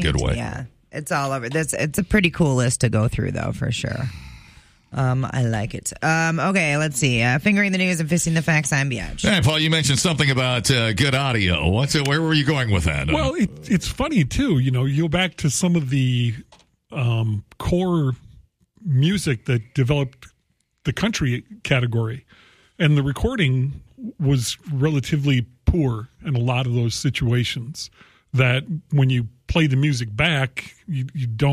good way. Yeah, it's all over. It's a pretty cool list to go through, though, for sure. I like it. Okay, let's see. Fingering the news and fisting the facts. I'm Biatch. Hey, Paul, you mentioned something about good audio. Where were you going with that? Well, it's funny, too. You go back to some of the core music that developed the country category, and the recording was relatively poor in a lot of those situations, that when you play the music back, you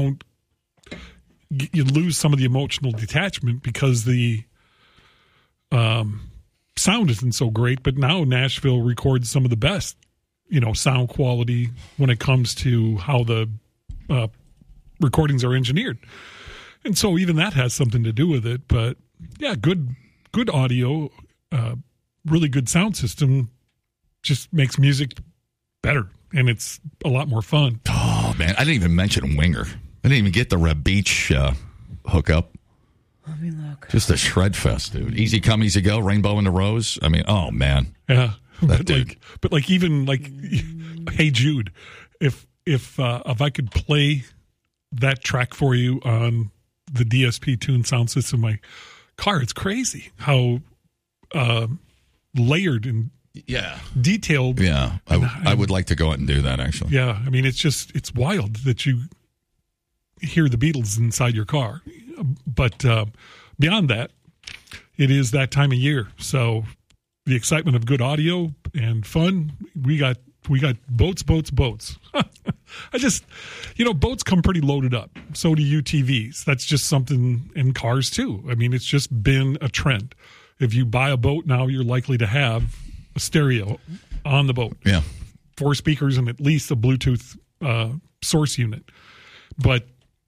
lose some of the emotional detachment because the sound isn't so great. But now Nashville records some of the best, sound quality when it comes to how the recordings are engineered. And so even that has something to do with it. But yeah, good audio, really good sound system just makes music better, and it's a lot more fun. Oh, man, I didn't even mention Winger. I didn't even get the Reb Beach hookup. Let me look. Just a shred fest, dude. Easy come, easy go. Rainbow in the Rose. I mean, oh man. Yeah, but even Hey Jude, if I could play that track for you on the DSP Tune sound system in my car, it's crazy how layered and detailed. Yeah, I would like to go out and do that, actually. Yeah, I mean, it's wild that you hear the Beatles inside your car. But beyond that, it is that time of year. So the excitement of good audio and fun, we got boats. I just, boats come pretty loaded up. So do UTVs. That's just something in cars too. I mean, it's just been a trend. If you buy a boat now, you're likely to have a stereo on the boat. Yeah. 4 speakers and at least a Bluetooth source unit. But,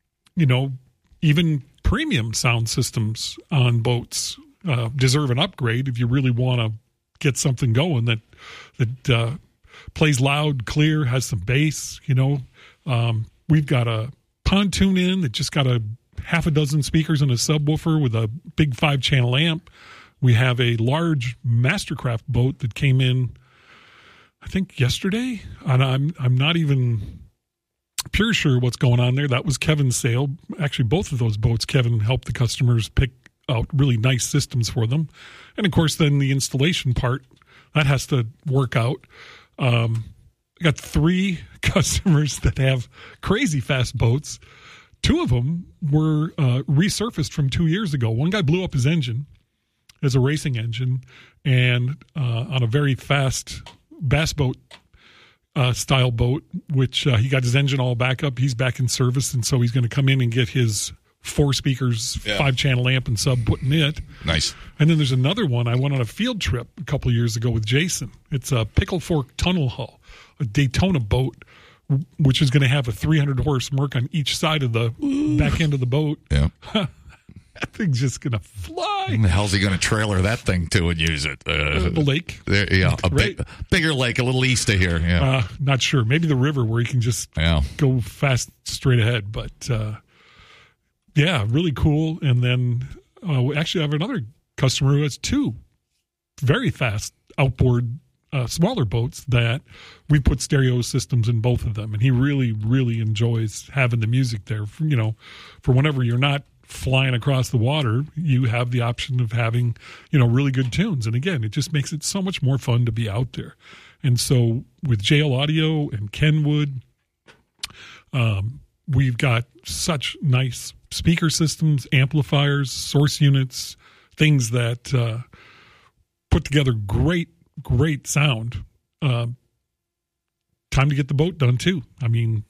even premium sound systems on boats deserve an upgrade if you really want to get something going that plays loud, clear, has some bass. We've got a pontoon in that just got a half a dozen speakers and a subwoofer with a big 5-channel amp. We have a large Mastercraft boat that came in, I think, yesterday, and I'm not even pure sure what's going on there. That was Kevin's sale. Actually, both of those boats, Kevin helped the customers pick out really nice systems for them. And of course, then the installation part, that has to work out. I got 3 customers that have crazy fast boats. 2 of them were resurfaced from 2 years ago. One guy blew up his engine as a racing engine, and on a very fast bass boat style boat, which he got his engine all back up. He's back in service, and so he's going to come in and get his 4 speakers, 5-channel amp and sub put in it. Nice. And then there's another one. I went on a field trip a couple of years ago with Jason. It's a Pickle Fork tunnel hull, a Daytona boat, which is going to have a 300-horse Merc on each side of the back end of the boat. Yeah. That thing's just going to fly. Where the hell's he going to trailer that thing to and use it? The lake. Bigger lake, a little east of here. Yeah. Not sure. Maybe the river where he can just go fast straight ahead. But, really cool. And then actually I have another customer who has 2 very fast outboard smaller boats that we put stereo systems in both of them. And he really, really enjoys having the music there. For whenever you're not flying across the water, you have the option of having, really good tunes. And again, it just makes it so much more fun to be out there. And so with JL Audio and Kenwood, we've got such nice speaker systems, amplifiers, source units, things that put together great sound. Time to get the boat done too. I mean,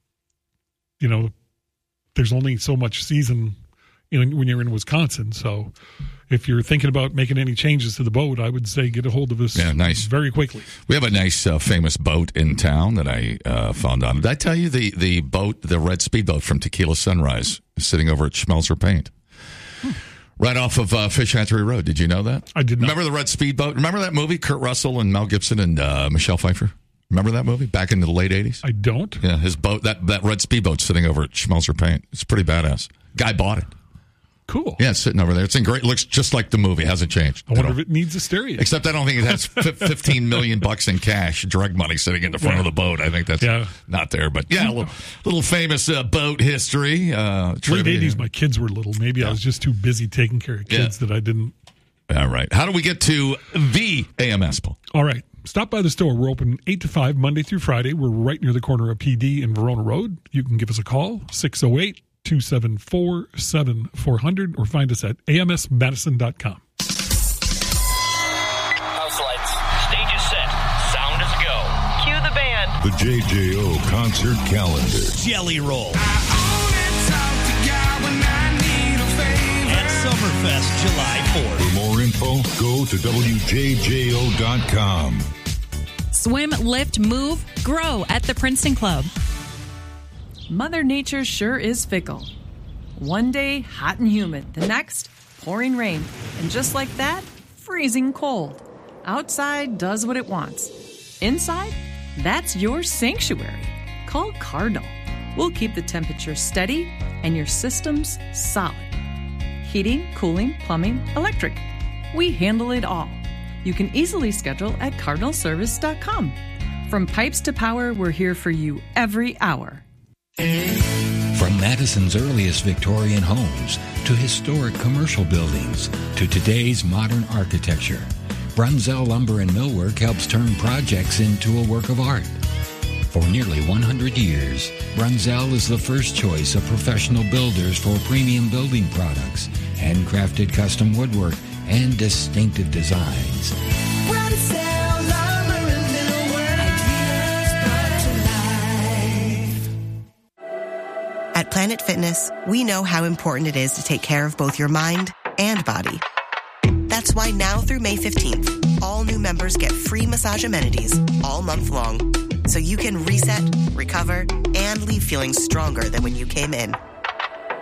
there's only so much season when you're in Wisconsin. So if you're thinking about making any changes to the boat, I would say get a hold of us very quickly. We have a nice famous boat in town that I found on. Did I tell you the boat, the red speedboat from Tequila Sunrise is sitting over at Schmelzer Paint? Right off of Fish Hatchery Road. Did you know that? I did not. Remember the red speedboat? Remember that movie, Kurt Russell and Mel Gibson and Michelle Pfeiffer? Remember that movie back in the late 80s? I don't. Yeah, his boat, that red speedboat's sitting over at Schmelzer Paint. It's pretty badass. Guy bought it. Cool. Yeah, it's sitting over there. It's in great. Looks just like the movie. Hasn't changed. I wonder if it needs a stereo. Except I don't think it has $15 million in cash, drug money sitting in the front of the boat. I think that's not there. But yeah, a little famous boat history. Late 80s, my kids were little. Maybe I was just too busy taking care of kids that I didn't. All right. How do we get to the AMS, Paul? All right. Stop by the store. We're open 8 to 5, Monday through Friday. We're right near the corner of PD and Verona Road. You can give us a call, 608-274-7400, or find us at amsmadison.com. House lights. Stage is set. Sound is go. Cue the band. The JJO concert calendar. Jelly Roll. And Summerfest July 4th. For more info, go to WJJO.com. Swim, lift, move, grow at the Princeton Club. Mother Nature sure is fickle. One day, hot and humid. The next, pouring rain. And just like that, freezing cold. Outside does what it wants. Inside, that's your sanctuary. Call Cardinal. We'll keep the temperature steady and your systems solid. Heating, cooling, plumbing, electric. We handle it all. You can easily schedule at cardinalservice.com. From pipes to power, we're here for you every hour. From Madison's earliest Victorian homes to historic commercial buildings to today's modern architecture, Brunzell Lumber and Millwork helps turn projects into a work of art. For nearly 100 years, Brunzell is the first choice of professional builders for premium building products, handcrafted custom woodwork, and distinctive designs. Brunzell Lumber and Millwork, ideas brought to life. At Planet Fitness, we know how important it is to take care of both your mind and body. That's why now through May 15th, all new members get free massage amenities all month long, so you can reset, recover, and leave feeling stronger than when you came in.